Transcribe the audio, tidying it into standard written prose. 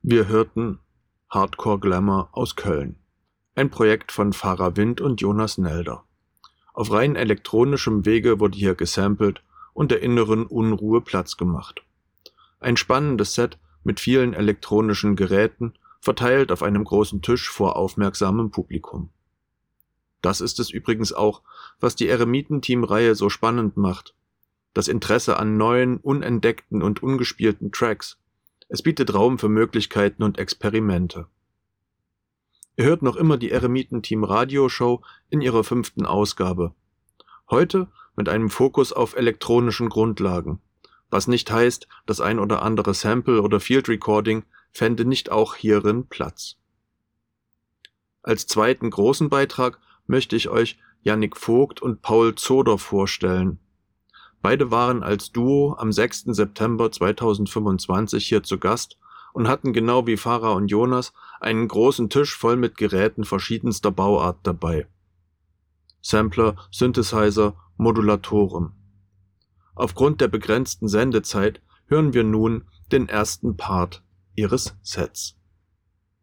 Wir hörten Hardcore Glamour aus Köln, ein Projekt von Farah Wind und Jonas Nelder. Auf rein elektronischem Wege wurde hier gesampelt und der inneren Unruhe Platz gemacht. Ein spannendes Set mit vielen elektronischen Geräten, verteilt auf einem großen Tisch vor aufmerksamem Publikum. Das ist es übrigens auch, was die Eremiten-Team-Reihe so spannend macht. Das Interesse an neuen, unentdeckten und ungespielten Tracks. Es bietet Raum für Möglichkeiten und Experimente. Ihr hört noch immer die Eremiten-Team-Radioshow in ihrer 5. Ausgabe. Heute mit einem Fokus auf elektronischen Grundlagen. Was nicht heißt, das ein oder andere Sample oder Field Recording fände nicht auch hierin Platz. Als zweiten großen Beitrag möchte ich euch Yannick Vogt und Paul Zoder vorstellen. Beide waren als Duo am 6. September 2025 hier zu Gast und hatten genau wie Farah und Jonas einen großen Tisch voll mit Geräten verschiedenster Bauart dabei. Sampler, Synthesizer, Modulatoren. Aufgrund der begrenzten Sendezeit hören wir nun den ersten Part ihres Sets.